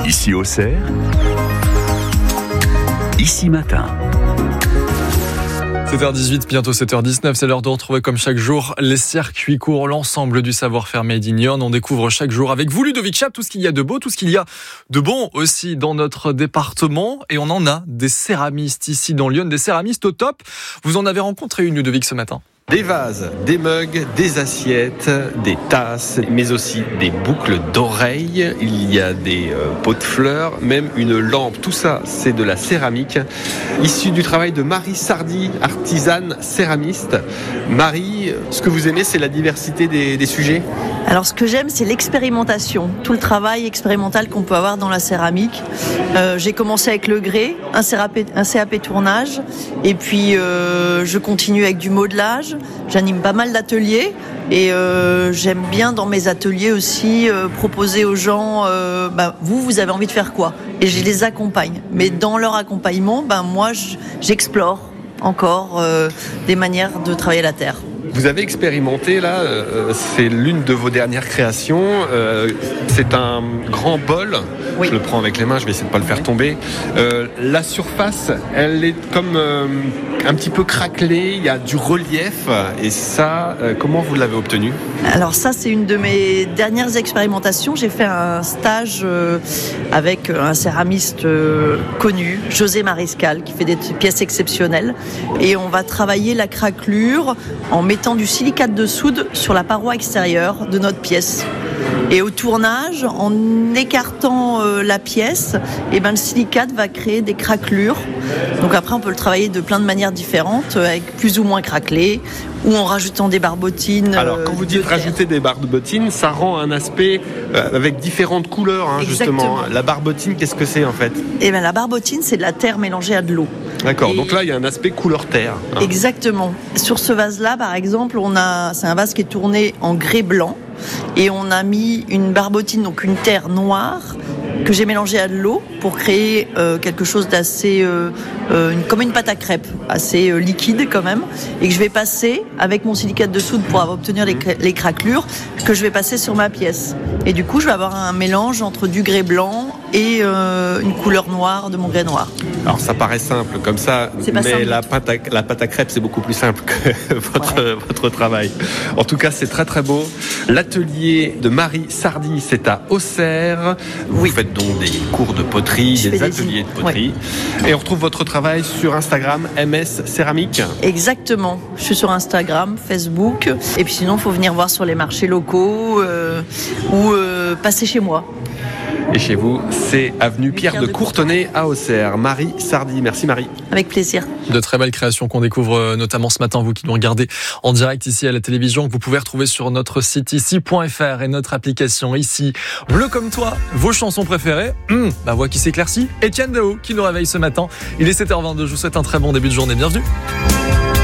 Ici Auxerre, ici matin. 7h18, bientôt 7h19, c'est l'heure de retrouver comme chaque jour les circuits courts, l'ensemble du savoir-faire Made in Yonne. On découvre chaque jour avec vous, Ludovic Chap, tout ce qu'il y a de beau, tout ce qu'il y a de bon aussi dans notre département. Et on en a des céramistes ici dans Lyon, des céramistes au top. Vous en avez rencontré une, Ludovic, ce matin. Des vases, des mugs, des assiettes, des tasses, mais aussi des boucles d'oreilles. Il y a des pots de fleurs, même une lampe. Tout ça, c'est de la céramique, issue du travail de Marie Sardy, artisane céramiste. Marie, ce que vous aimez, c'est la diversité des sujets ? Alors, ce que j'aime, c'est l'expérimentation, tout le travail expérimental qu'on peut avoir dans la céramique. J'ai commencé avec le grès, un CAP tournage, et puis je continue avec du modelage. J'anime pas mal d'ateliers et j'aime bien dans mes ateliers aussi proposer aux gens vous avez envie de faire quoi, et je les accompagne, mais dans leur accompagnement moi j'explore encore des manières de travailler la terre. Vous avez expérimenté là, c'est l'une de vos dernières créations, c'est un grand bol. Oui. Je le prends avec les mains, je vais essayer de pas le faire tomber. La surface, elle est comme un petit peu craquelée, il y a du relief, et ça, comment vous l'avez obtenu ? Alors ça, c'est une de mes dernières expérimentations. J'ai fait un stage avec un céramiste connu, José Mariscal, qui fait des pièces exceptionnelles, et on va travailler la craquelure en mettant du silicate de soude sur la paroi extérieure de notre pièce. Et au tournage, en écartant la pièce, le silicate va créer des craquelures. Donc après, on peut le travailler de plein de manières différentes, avec plus ou moins craquelé, ou en rajoutant des barbotines. Alors, quand vous dites rajouter des barbotines, ça rend un aspect avec différentes couleurs, justement. La barbotine, qu'est-ce que c'est en fait ? La barbotine, c'est de la terre mélangée à de l'eau. D'accord, donc là, il y a un aspect couleur terre. Exactement. Sur ce vase-là, par exemple, c'est un vase qui est tourné en grès blanc, et on a mis une barbotine, donc une terre noire, que j'ai mélangée à de l'eau pour créer quelque chose d'assez comme une pâte à crêpes, assez liquide quand même, et que je vais passer avec mon silicate de soude pour obtenir les craquelures, que je vais passer sur ma pièce. Et du coup, je vais avoir un mélange entre du grès blanc et une couleur noire de mon grès noir. Alors ça paraît simple comme ça, mais la pâte à crêpes, c'est beaucoup plus simple que votre travail. En tout cas, c'est très très beau. L'atelier de Marie Sardy, c'est à Auxerre. Vous faites donc des cours de poterie, des ateliers de poterie. Et on retrouve votre travail sur Instagram, MS Céramique. Exactement. Je suis sur Instagram, Facebook. Et puis sinon, il faut venir voir sur les marchés locaux ou passer chez moi. Et chez vous, c'est avenue Pierre de Courtenay à Auxerre. Marie Sardy, merci Marie. Avec plaisir. De très belles créations qu'on découvre notamment ce matin, vous qui nous regardez en direct ici à la télévision, que vous pouvez retrouver sur notre site ici.fr et notre application ici. Bleu comme toi, vos chansons préférées. Ma voix qui s'éclaircit. Etienne Dao qui nous réveille ce matin. Il est 7h22, je vous souhaite un très bon début de journée. Bienvenue.